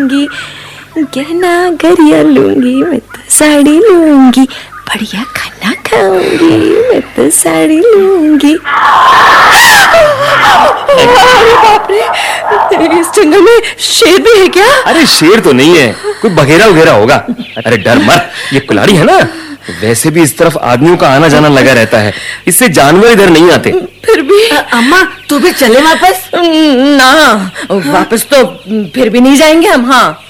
खाऊंगी, गहना गरिया लूंगी, मैं तो साड़ी लूंगी, बढ़िया खाना खाऊंगी, मैं तो साड़ी लूंगी। अरे बाप रे, इस जंगल में शेर भी है क्या? अरे शेर तो नहीं है, कोई बघेरा वगैरह होगा। अरे डर मत, ये कुल्हाड़ी है ना, वैसे भी इस तरफ आदमियों का आना जाना लगा रहता है, इससे जानवर इधर नहीं आते। फिर भी अम्मा तू भी चले वापस? ना, वापस तो फिर भी नहीं जाएंगे हम। हाँ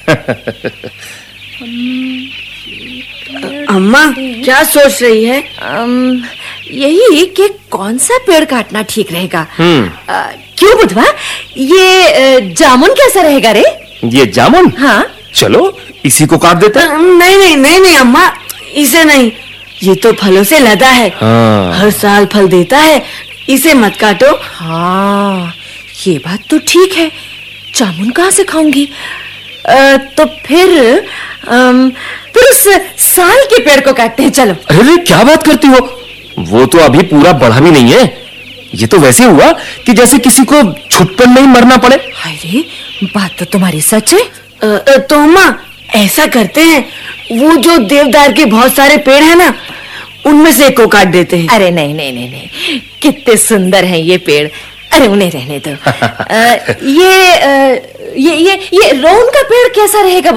अम्मा क्या सोच रही है? यही कि कौन सा पेड़ काटना ठीक रहेगा। क्यों बुधवा, ये जामुन कैसा रहेगा रे? ये जामुन? हाँ चलो इसी को काट देते हैं। नहीं अम्मा, इसे नहीं, ये तो फलों से लदा है। हाँ। हर साल फल देता है, इसे मत काटो। हाँ ये बात तो ठीक है, जामुन कहाँ से खाऊंगी? तो फिर उस साल के पेड़ को काटते हैं, चलो। अरे क्या बात करती हो, वो तो अभी पूरा बढ़ा भी नहीं है, ये तो वैसे हुआ कि जैसे किसी को छुटपन में ही मरना पड़े। अरे बात तो तुम्हारी सच है। तो अम्मा ऐसा करते हैं, वो जो देवदार के बहुत सारे पेड़ हैं ना, उनमें से एक को काट देते हैं। अरे नहीं, कितने सुंदर हैं ये पेड़, अरे उन्हें रहने दो। ये रोन का पेड़ कैसा रहेगा?